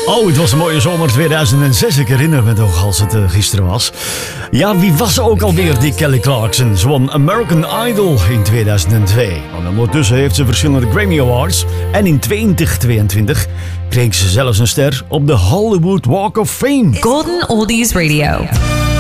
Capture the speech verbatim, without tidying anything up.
Oh, het was een mooie zomer tweeduizend zes. Ik herinner me nog als het uh, gisteren was. Ja, wie was ook alweer die Kelly Clarkson? Ze won American Idol in tweeduizend twee. En ondertussen heeft ze verschillende Grammy Awards. En in twintig tweeëntwintig kreeg ze zelfs een ster op de Hollywood Walk of Fame. Golden Oldies Radio.